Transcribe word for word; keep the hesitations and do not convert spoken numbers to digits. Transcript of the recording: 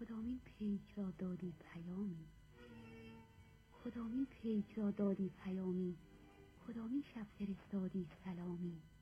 کدامین پیک را دادی پیامی، کدامین پیک را دادی پیامی، کدامین شب فرستادی سلامی.